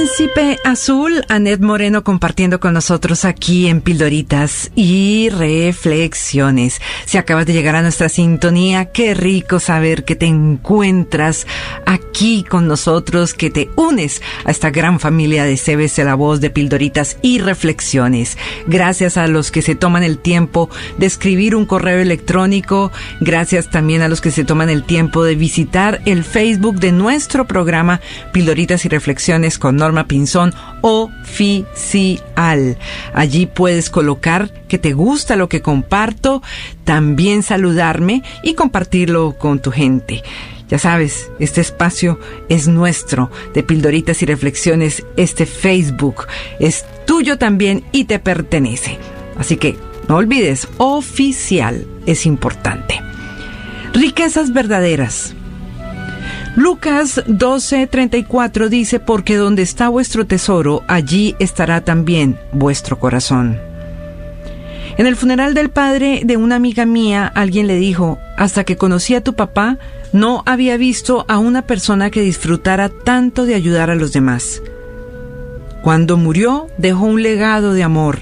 Príncipe Azul, Anet Moreno compartiendo con nosotros aquí en Pildoritas y Reflexiones. Si acabas de llegar a nuestra sintonía, qué rico saber que te encuentras aquí con nosotros, que te unes a esta gran familia de CBC La Voz de Pildoritas y Reflexiones. Gracias a los que se toman el tiempo de escribir un correo electrónico, gracias también a los que se toman el tiempo de visitar el Facebook de nuestro programa Pildoritas y Reflexiones con Norma Pinzón oficial. Allí puedes colocar que te gusta lo que comparto, también saludarme y compartirlo con tu gente. Ya sabes, este espacio es nuestro, de Pildoritas y Reflexiones. Este Facebook es tuyo también y te pertenece. Así que no olvides, oficial es importante. Riquezas verdaderas. Lucas 12:34 dice: porque donde está vuestro tesoro, allí estará también vuestro corazón. En el funeral del padre de una amiga mía, alguien le dijo: hasta que conocí a tu papá, no había visto a una persona que disfrutara tanto de ayudar a los demás. Cuando murió, dejó un legado de amor.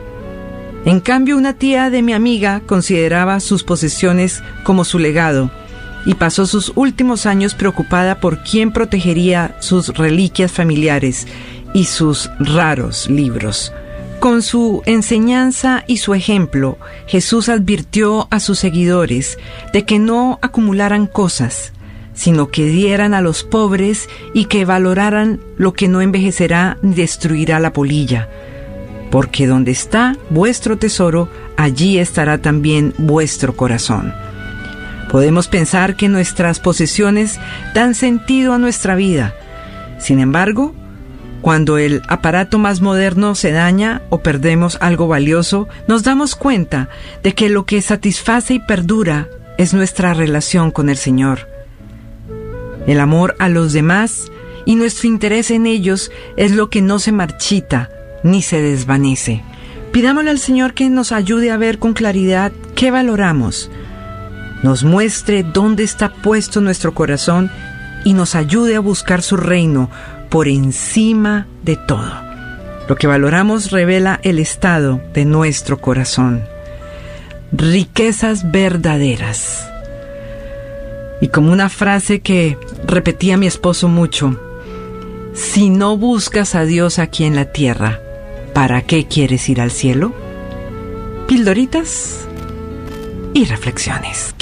En cambio, una tía de mi amiga consideraba sus posesiones como su legado y pasó sus últimos años preocupada por quién protegería sus reliquias familiares y sus raros libros. Con su enseñanza y su ejemplo, Jesús advirtió a sus seguidores de que no acumularan cosas, sino que dieran a los pobres y que valoraran lo que no envejecerá ni destruirá la polilla. Porque donde está vuestro tesoro, allí estará también vuestro corazón. Podemos pensar que nuestras posesiones dan sentido a nuestra vida. Sin embargo, cuando el aparato más moderno se daña o perdemos algo valioso, nos damos cuenta de que lo que satisface y perdura es nuestra relación con el Señor. El amor a los demás y nuestro interés en ellos es lo que no se marchita ni se desvanece. Pidámosle al Señor que nos ayude a ver con claridad qué valoramos, nos muestre dónde está puesto nuestro corazón y nos ayude a buscar su reino por encima de todo. Lo que valoramos revela el estado de nuestro corazón. Riquezas verdaderas. Y como una frase que repetía mi esposo mucho: si no buscas a Dios aquí en la tierra, ¿para qué quieres ir al cielo? Pildoritas y reflexiones.